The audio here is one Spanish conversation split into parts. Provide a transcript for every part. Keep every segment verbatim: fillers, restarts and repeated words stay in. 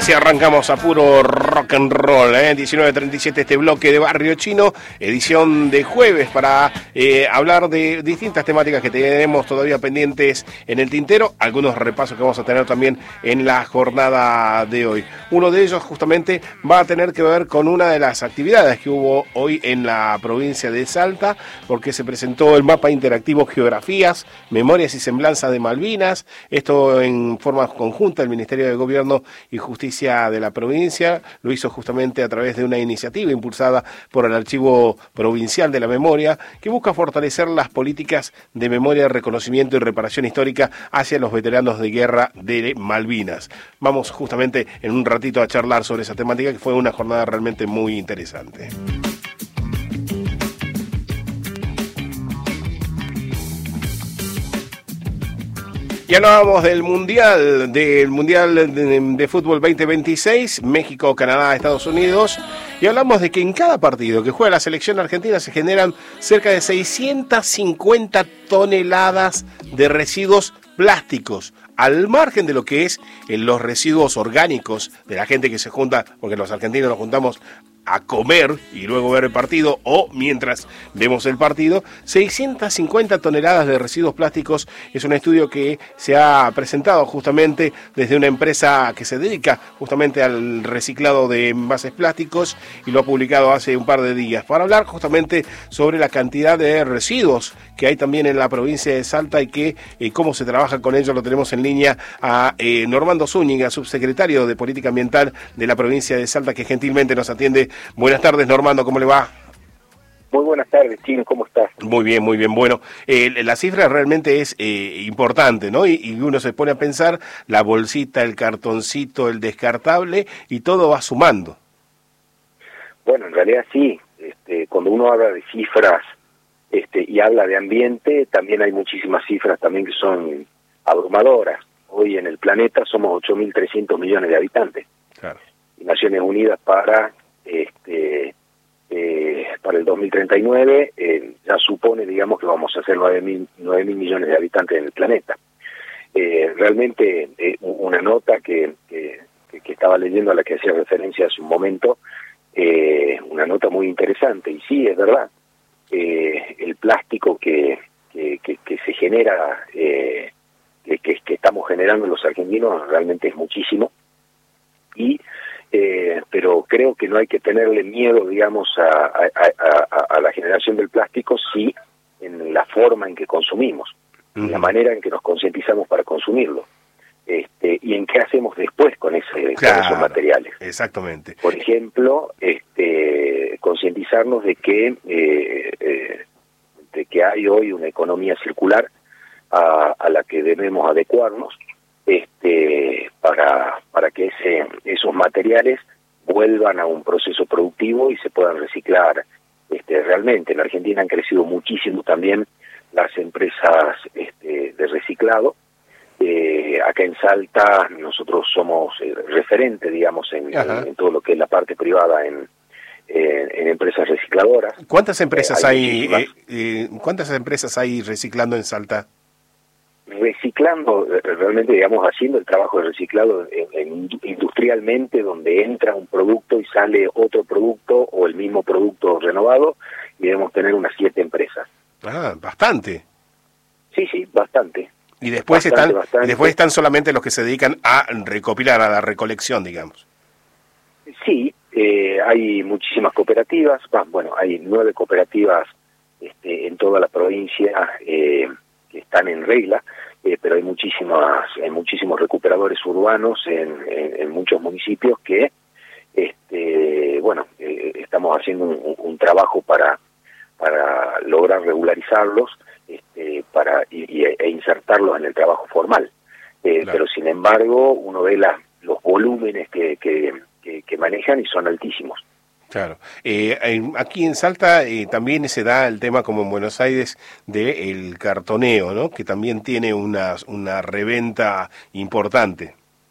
Así arrancamos a puro rock and roll, ¿eh? diecinueve treinta y siete este bloque de Barrio Chino, edición de jueves para eh, hablar de distintas temáticas que tenemos todavía pendientes en el tintero, algunos repasos que vamos a tener también en la jornada de hoy. Uno de ellos justamente va a tener que ver con una de las actividades que hubo hoy en la provincia de Salta, porque se presentó el mapa interactivo Geografías, Memorias y Semblanza de Malvinas, esto en forma conjunta el Ministerio de Gobierno y Justicia de la provincia, lo hizo justamente a través de una iniciativa impulsada por el Archivo Provincial de la Memoria, que busca fortalecer las políticas de memoria, reconocimiento y reparación histórica hacia los veteranos de guerra de Malvinas. Vamos justamente en un ratito a charlar sobre esa temática, que fue una jornada realmente muy interesante. Y hablábamos del Mundial, del Mundial de, de Fútbol veinte veintiséis, México, Canadá, Estados Unidos, y hablamos de que en cada partido que juega la selección argentina se generan cerca de seiscientas cincuenta toneladas de residuos plásticos, al margen de lo que es en los residuos orgánicos de la gente que se junta, porque los argentinos nos juntamos a comer y luego ver el partido, o mientras vemos el partido, seiscientas cincuenta toneladas de residuos plásticos. Es un estudio que se ha presentado justamente desde una empresa que se dedica justamente al reciclado de envases plásticos, y lo ha publicado hace un par de días, para hablar justamente sobre la cantidad de residuos que hay también en la provincia de Salta y que eh, cómo se trabaja con ellos. Lo tenemos en línea a eh, Normando Zúñiga, subsecretario de Política Ambiental de la provincia de Salta, que gentilmente nos atiende. Buenas tardes, Normando, ¿cómo le va? Muy buenas tardes, Chino, ¿cómo estás? Muy bien, muy bien. Bueno, eh, la cifra realmente es eh, importante, ¿no? Y, y uno se pone a pensar, la bolsita, el cartoncito, el descartable, y todo va sumando. Bueno, en realidad sí. Este, cuando uno habla de cifras este, y habla de ambiente, también hay muchísimas cifras también que son abrumadoras. Hoy en el planeta somos ocho mil trescientos millones de habitantes. Claro. Y Naciones Unidas para este eh, para el dos mil treinta y nueve eh, ya supone, digamos, que vamos a ser nueve mil millones de habitantes en el planeta. Eh, realmente eh, una nota que, que, que estaba leyendo, a la que hacía referencia hace un momento, eh, una nota muy interesante, y sí, es verdad, eh, el plástico que, que, que, que se genera, eh, que, que, que estamos generando los argentinos, realmente es muchísimo. Y Eh, pero creo que no hay que tenerle miedo, digamos, a, a, a, a la generación del plástico, sí, en la forma en que consumimos, uh-huh. en la manera en que nos concientizamos para consumirlo, este, y en qué hacemos después con, ese, claro, con esos materiales. Exactamente. Por ejemplo, este, concientizarnos de que eh, eh, de que hay hoy una economía circular a, a la que debemos adecuarnos, este para para que ese esos materiales vuelvan a un proceso productivo y se puedan reciclar este realmente. En Argentina han crecido muchísimo también las empresas este de reciclado. Eh, acá en Salta nosotros somos eh, referente, digamos, en, en, en todo lo que es la parte privada en en, en empresas recicladoras. ¿Cuántas empresas eh, hay, hay eh, eh, cuántas empresas hay reciclando en Salta? Reciclando, realmente, digamos, haciendo el trabajo de reciclado en, en, industrialmente, donde entra un producto y sale otro producto o el mismo producto renovado, y debemos tener unas siete empresas. Ah, bastante. Sí, sí, bastante. Y después bastante, están bastante. Y después están solamente los que se dedican a recopilar, a la recolección, digamos. Sí, eh, hay muchísimas cooperativas, bueno, hay nueve cooperativas este, en toda la provincia eh, que están en regla, eh, pero hay muchísimas, hay muchísimos recuperadores urbanos en, en, en muchos municipios que, este, bueno, eh, estamos haciendo un, un trabajo para para lograr regularizarlos, este, para y, y, e insertarlos en el trabajo formal. Eh, claro. Pero sin embargo, uno ve la, los volúmenes que, que, que, que manejan y son altísimos. Claro. Eh, aquí en Salta eh, también se da el tema, como en Buenos Aires, del cartoneo, ¿no? Que también tiene una, una reventa importante.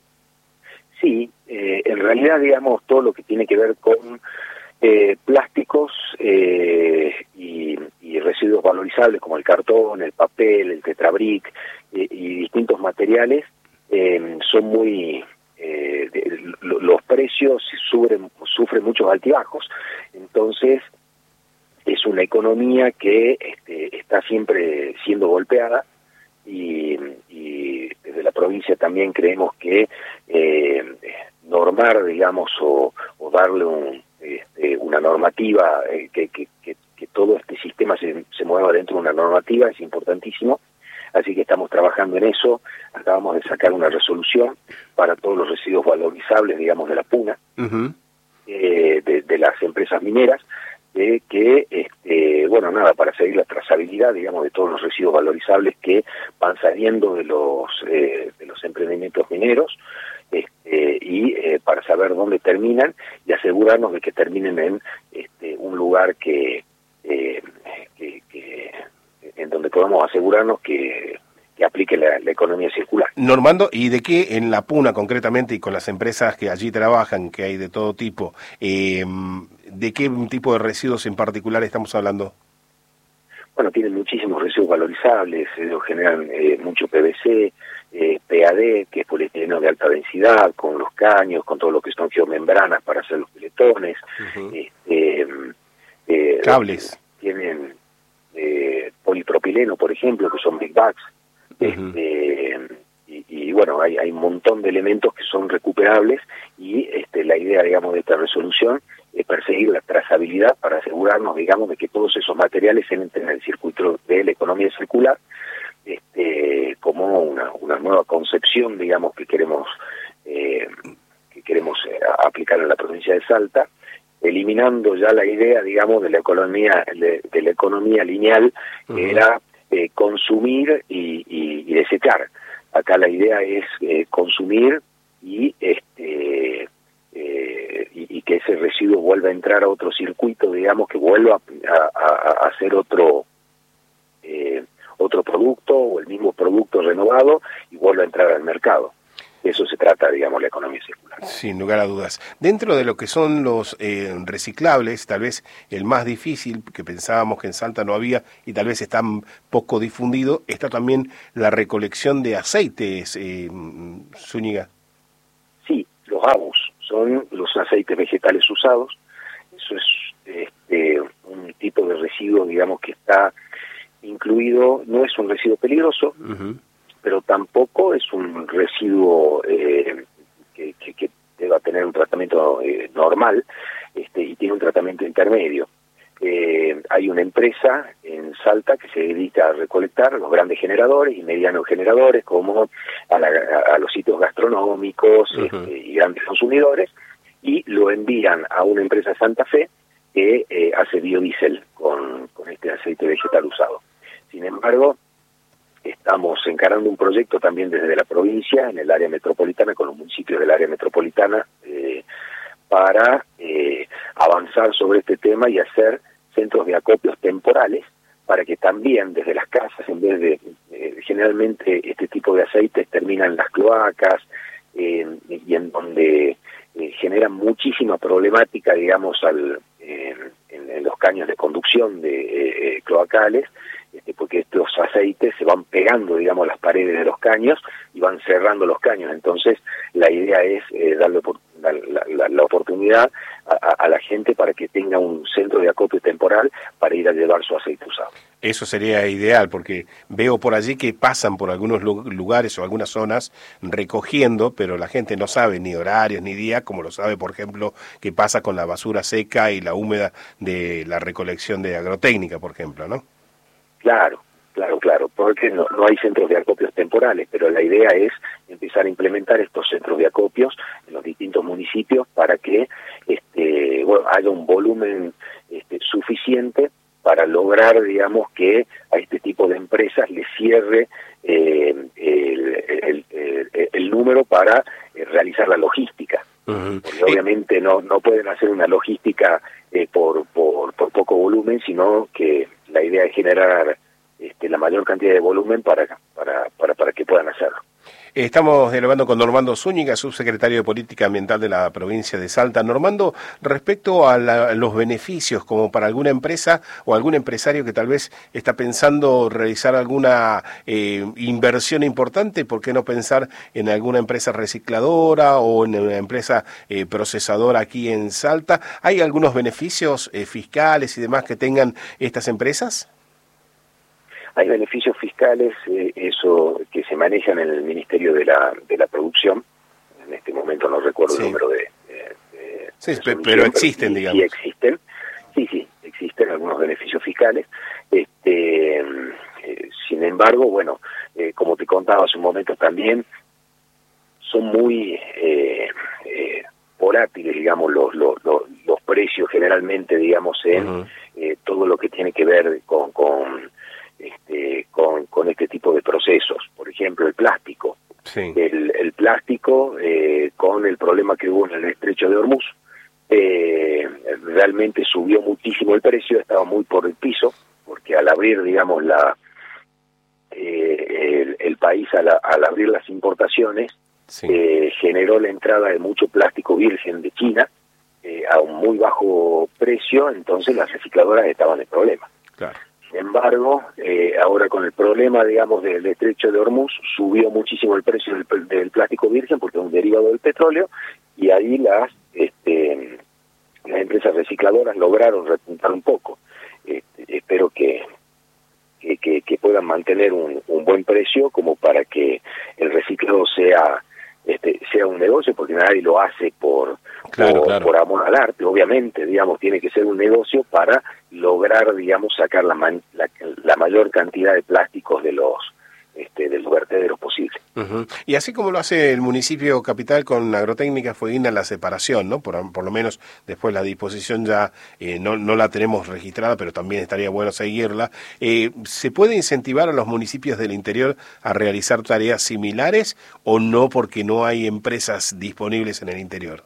Sí, eh, en realidad, digamos, todo lo que tiene que ver con eh, plásticos eh, y, y residuos valorizables como el cartón, el papel, el tetrabric eh, y distintos materiales eh, son muy... Eh, de, lo, los precios sufren, sufren muchos altibajos, entonces es una economía que este, está siempre siendo golpeada y, y desde la provincia también creemos que eh, normar, digamos, o, o darle un, este, una normativa, eh, que, que, que, que todo este sistema se, se mueva dentro de una normativa es importantísimo. Así que estamos trabajando en eso. Acabamos de sacar una resolución para todos los residuos valorizables, digamos, de la PUNA, uh-huh. eh, de, de las empresas mineras, de que, este, bueno, nada, para seguir la trazabilidad, digamos, de todos los residuos valorizables que van saliendo de los eh, de los emprendimientos mineros, este, y eh, para saber dónde terminan y asegurarnos de que terminen en este, un lugar que, eh, que, que en donde podamos asegurarnos que, que aplique la, la economía circular. Normando, ¿y de qué en la PUNA concretamente y con las empresas que allí trabajan, que hay de todo tipo, eh, de qué tipo de residuos en particular estamos hablando? Bueno, tienen muchísimos residuos valorizables, ellos generan eh, mucho P V C, eh, P A D, que es polietileno de alta densidad, con los caños, con todo lo que son geomembranas para hacer los piletones, uh-huh. este, eh, cables. Tienen eh, polipropileno, por ejemplo, que son big bags, uh-huh. este, y, y bueno, hay, hay un montón de elementos que son recuperables y este, la idea, digamos, de esta resolución es perseguir la trazabilidad para asegurarnos, digamos, de que todos esos materiales entren en el circuito de la economía circular, este, como una, una nueva concepción, digamos, que queremos eh, que queremos eh, aplicar en la provincia de Salta, eliminando ya la idea, digamos, de la economía de, de la economía lineal, uh-huh. que era eh, consumir y, y, y desechar. Acá la idea es eh, consumir y este eh, y, y que ese residuo vuelva a entrar a otro circuito, digamos, que vuelva a, a, a hacer otro eh, otro producto o el mismo producto renovado y vuelva a entrar al mercado. De eso se trata, digamos, la economía circular. Sin lugar a dudas. Dentro de lo que son los eh, reciclables, tal vez el más difícil, que pensábamos que en Salta no había y tal vez está poco difundido, está también la recolección de aceites, eh, Zúñiga. Sí, los A B U S son los aceites vegetales usados. Eso es este, un tipo de residuo, digamos, que está incluido, no es un residuo peligroso, uh-huh. pero tampoco es un residuo eh, que, que, que deba tener un tratamiento eh, normal, este, y tiene un tratamiento intermedio. Eh, hay una empresa en Salta que se dedica a recolectar los grandes generadores y medianos generadores, como a, la, a los sitios gastronómicos, uh-huh. este, y grandes consumidores, y lo envían a una empresa de Santa Fe que eh, hace biodiesel con, con este aceite vegetal usado. Sin embargo, estamos encarando un proyecto también desde la provincia, en el área metropolitana, con los municipios del área metropolitana, eh, para eh, avanzar sobre este tema y hacer centros de acopios temporales, para que también desde las casas, en vez de, eh, generalmente este tipo de aceites terminan en las cloacas, eh, y en donde eh, generan muchísima problemática, digamos, al, eh, en, en los caños de conducción de eh, cloacales, este, porque estos aceites se van pegando, digamos, a las paredes de los caños y van cerrando los caños. Entonces, la idea es eh, darle por, la, la, la oportunidad a, a la gente para que tenga un centro de acopio temporal para ir a llevar su aceite usado. Eso sería ideal, porque veo por allí que pasan por algunos lugares o algunas zonas recogiendo, pero la gente no sabe ni horarios ni días, como lo sabe, por ejemplo, que pasa con la basura seca y la húmeda de la recolección de agrotécnica, por ejemplo, ¿no? Claro, claro, claro, porque no, no hay centros de acopios temporales, pero la idea es empezar a implementar estos centros de acopios en los distintos municipios para que este, bueno, haya un volumen este, suficiente para lograr, digamos, que a este tipo de empresas le cierre eh, el, el, el, el número para eh, realizar la logística. Uh-huh. Porque obviamente no no pueden hacer una logística eh, por, por por poco volumen, sino que la idea es generar este, la mayor cantidad de volumen para para para, para que puedan hacerlo. Estamos dialogando con Normando Zúñiga, subsecretario de Política Ambiental de la provincia de Salta. Normando, respecto a, la, a los beneficios, como para alguna empresa o algún empresario que tal vez está pensando realizar alguna eh, inversión importante, ¿por qué no pensar en alguna empresa recicladora o en una empresa eh, procesadora aquí en Salta? ¿Hay algunos beneficios eh, fiscales y demás que tengan estas empresas? Hay beneficios fiscales, eh, eso que se manejan en el Ministerio de la de la Producción. En este momento no recuerdo sí. el número de... de, de sí, de pero existen, pero sí, digamos. Sí existen, sí, sí, existen algunos beneficios fiscales. Este, eh, sin embargo, bueno, eh, como te contaba hace un momento también, son muy eh, eh, volátiles, digamos, los, los, los, los precios generalmente, digamos, en uh-huh. eh, todo lo que tiene que ver con... con Este, con, con este tipo de procesos. Por ejemplo, el plástico. Sí. El, el plástico, eh, con el problema que hubo en el estrecho de Hormuz, eh, realmente subió muchísimo el precio, estaba muy por el piso, porque al abrir, digamos, la eh, el, el país, al, al abrir las importaciones, sí. eh, generó la entrada de mucho plástico virgen de China eh, a un muy bajo precio, entonces las recicladoras estaban en problema. Claro. Sin embargo, eh, ahora con el problema, digamos, del estrecho de Hormuz, subió muchísimo el precio del, del plástico virgen porque es un derivado del petróleo, y ahí las este, las empresas recicladoras lograron repuntar un poco. Este, espero que, que, que, que puedan mantener un, un buen precio como para que el reciclado sea este, sea un negocio, porque nadie lo hace por, claro, por, claro. por amor al arte, obviamente, digamos, tiene que ser un negocio para lograr, digamos, sacar la, man, la, la mayor cantidad de plásticos de los este, de los vertederos posibles. Uh-huh. Y así como lo hace el municipio capital con Agrotécnica Fueguina, la separación, ¿no? Por, por lo menos después la disposición ya eh, no, no la tenemos registrada, pero también estaría bueno seguirla. Eh, ¿Se puede incentivar a los municipios del interior a realizar tareas similares o no, porque no hay empresas disponibles en el interior?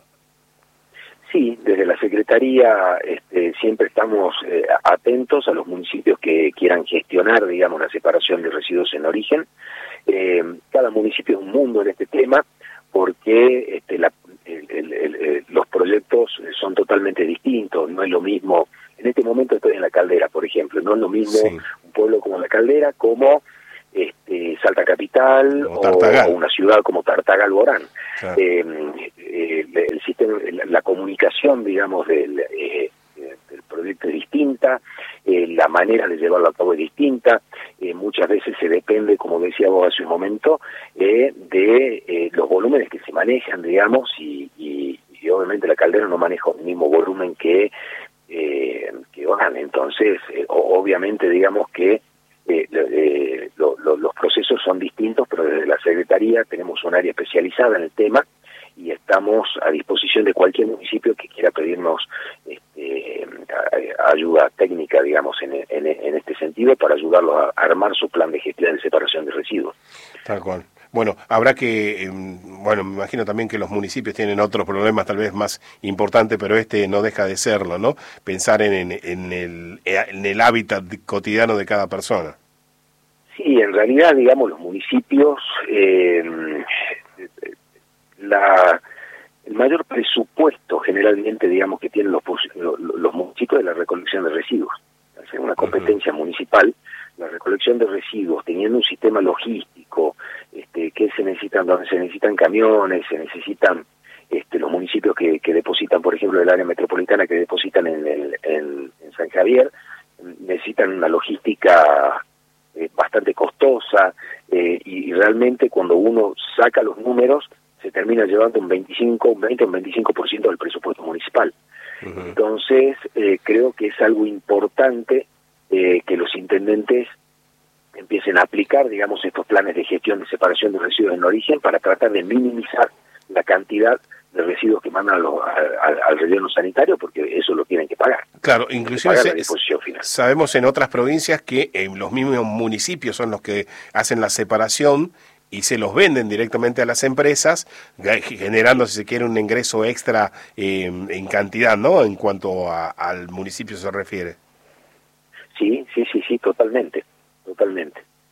Sí, desde la Secretaría este, siempre estamos eh, atentos a los municipios que quieran gestionar, digamos, la separación de residuos en origen. Eh, cada municipio es un mundo en este tema porque este, la, el, el, el, los proyectos son totalmente distintos. No es lo mismo, en este momento estoy en La Caldera, por ejemplo, no es lo mismo sí. un pueblo como La Caldera como este, Salta Capital o, o una ciudad como Tartagal Borán. Claro. Eh, eh, el sistema, la, la comunicación, digamos, del, eh, del proyecto es distinta, eh, la manera de llevarlo a cabo es distinta, eh, muchas veces se depende, como decía vos hace un momento, eh, de eh, los volúmenes que se manejan, digamos, y, y, y obviamente La Caldera no maneja el mismo volumen que eh, que van, entonces, eh, obviamente, digamos que Eh, eh, lo, lo, los procesos son distintos, pero desde la Secretaría tenemos un área especializada en el tema y estamos a disposición de cualquier municipio que quiera pedirnos este, ayuda técnica, digamos, en, en, en este sentido, para ayudarlos a armar su plan de gestión de separación de residuos. Tal cual. Bueno, habrá que, eh, bueno, me imagino también que los municipios tienen otros problemas tal vez más importantes, pero este no deja de serlo, ¿no? Pensar en, en, en, el, en el hábitat cotidiano de cada persona. Sí, en realidad, digamos, los municipios, eh, la, el mayor presupuesto generalmente, digamos, que tienen los, los, los municipios es la recolección de residuos. Es una competencia uh-huh. municipal, la recolección de residuos, teniendo un sistema logístico, este, que se necesitan, donde se necesitan camiones, se necesitan este, los municipios que, que depositan, por ejemplo, el área metropolitana, que depositan en, el, en, en San Javier, necesitan una logística eh, bastante costosa, eh, y, y realmente cuando uno saca los números, se termina llevando un veinticinco, un veinte, un veinticinco por ciento del presupuesto municipal. Uh-huh. Entonces, eh, creo que es algo importante eh, que los intendentes empiecen a aplicar, digamos, estos planes de gestión de separación de residuos en origen para tratar de minimizar la cantidad de residuos que mandan a los, a, a, al relleno sanitario, porque eso lo tienen que pagar. Claro, inclusive se, sabemos en otras provincias que eh, los mismos municipios son los que hacen la separación y se los venden directamente a las empresas, generando, si se quiere, un ingreso extra eh, en cantidad, ¿no?, en cuanto a, al municipio se refiere. Sí, sí, sí, sí, totalmente, totalmente.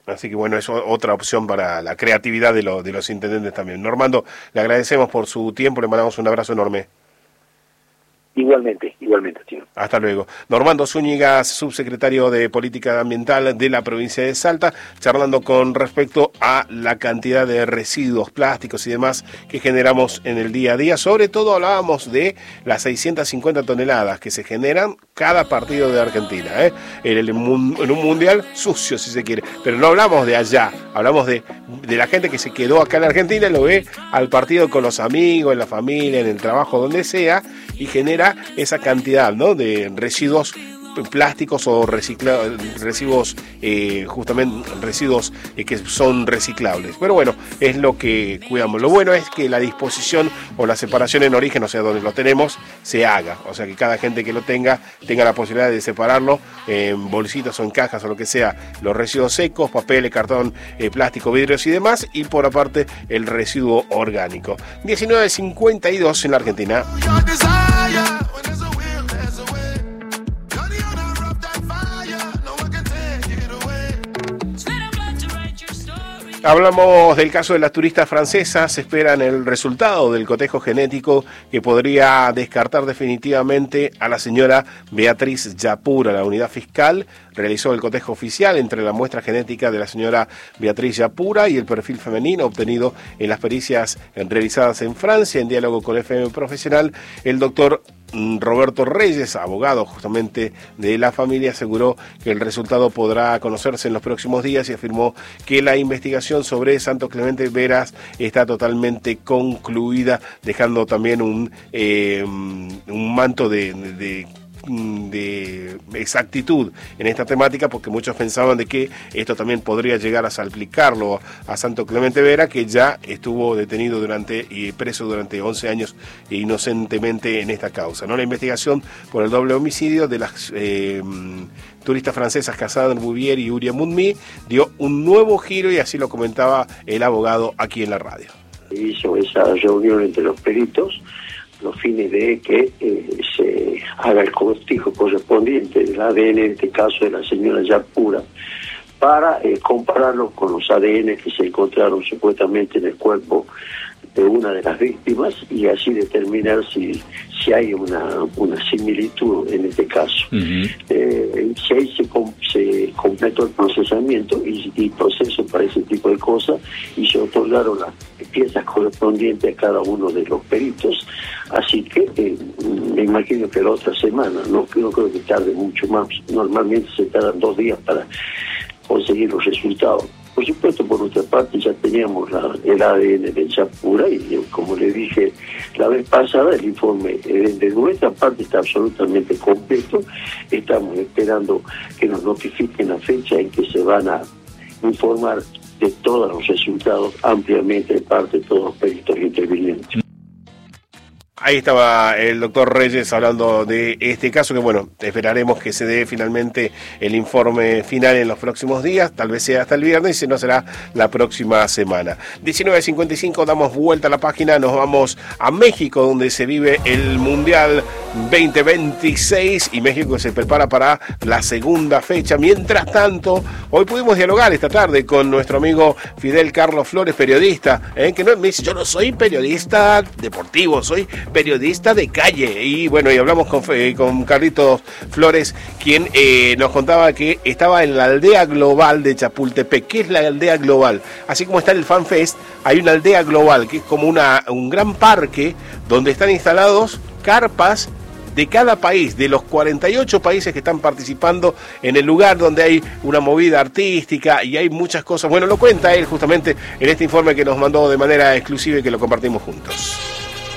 Así que bueno, es otra opción para la creatividad de, lo, de los intendentes también. Normando, le agradecemos por su tiempo, le mandamos un abrazo enorme. Igualmente, igualmente, tío. Hasta luego. Normando Zúñiga, subsecretario de Política Ambiental de la provincia de Salta, charlando con respecto a la cantidad de residuos plásticos y demás que generamos en el día a día. Sobre todo hablábamos de las seiscientas cincuenta toneladas que se generan cada partido de Argentina, ¿eh? en, el, en un mundial sucio, si se quiere. Pero no hablamos de allá, hablamos de, de la gente que se quedó acá en Argentina y lo ve al partido con los amigos, en la familia, en el trabajo, donde sea, y genera esa cantidad, ¿no?, de residuos plásticos o recicla, residuos, eh, justamente residuos eh, que son reciclables. Pero bueno, es lo que cuidamos. Lo bueno es que la disposición o la separación en origen, o sea, donde lo tenemos, se haga. O sea, que cada gente que lo tenga, tenga la posibilidad de separarlo en bolsitas o en cajas o lo que sea, los residuos secos, papel, cartón, eh, plástico, vidrios y demás, y por aparte el residuo orgánico. diecinueve cincuenta y dos en la Argentina. Hablamos del caso de las turistas francesas. Se esperan el resultado del cotejo genético que podría descartar definitivamente a la señora Beatriz Yapura. La unidad fiscal realizó el cotejo oficial entre la muestra genética de la señora Beatriz Yapura y el perfil femenino obtenido en las pericias realizadas en Francia. En diálogo con F M Profesional, el doctor Roberto Reyes, abogado justamente de la familia, aseguró que el resultado podrá conocerse en los próximos días y afirmó que la investigación sobre Santo Clemente Veras está totalmente concluida, dejando también un, eh, un manto de, de de exactitud en esta temática, porque muchos pensaban de que esto también podría llegar a salpicarlo a Santo Clemente Vera, que ya estuvo detenido durante y preso durante once años inocentemente en esta causa, ¿no? La investigación por el doble homicidio de las eh, turistas francesas Cassandre Bouvier y Uria Moudmy dio un nuevo giro, y así lo comentaba el abogado aquí en la radio. Hizo esa reunión entre los peritos los fines de que eh, se haga el cortijo correspondiente del A D N, en este caso de la señora Yapura, para eh, compararlo con los A D N que se encontraron supuestamente en el cuerpo de una de las víctimas, y así determinar si, si hay una, una similitud en este caso. Uh-huh. Eh, si ahí se, se completó el procesamiento y, y proceso para ese tipo de cosas, y se otorgaron las piezas correspondientes a cada uno de los peritos, así que eh, me imagino que la otra semana, no, no creo que tarde mucho más, normalmente se tardan dos días para conseguir los resultados. Por supuesto, por nuestra parte ya teníamos la, el A D N de Yapura, y como le dije la vez pasada, el informe eh, de nuestra parte está absolutamente completo. Estamos esperando que nos notifiquen la fecha en que se van a informar de todos los resultados ampliamente de parte de todos los peritos intervinientes. Ahí estaba el doctor Reyes hablando de este caso, que bueno, esperaremos que se dé finalmente el informe final en los próximos días, tal vez sea hasta el viernes, y si no será la próxima semana. diecinueve cincuenta y cinco, damos vuelta a la página, nos vamos a México, donde se vive el Mundial veinte veintiséis, y México se prepara para la segunda fecha. Mientras tanto, hoy pudimos dialogar esta tarde con nuestro amigo Fidel Carlos Flores, periodista, ¿eh? que no me dice, yo no soy periodista deportivo, soy periodista de calle. Y bueno, y hablamos con, eh, con Carlitos Flores, quien eh, nos contaba que estaba en la aldea global de Chapultepec. ¿Qué es la aldea global? Así como está el FanFest, hay una aldea global que es como una, un gran parque donde están instalados carpas de cada país, de los cuarenta y ocho países que están participando en el lugar, donde hay una movida artística y hay muchas cosas. Bueno, lo cuenta él justamente en este informe que nos mandó de manera exclusiva y que lo compartimos juntos.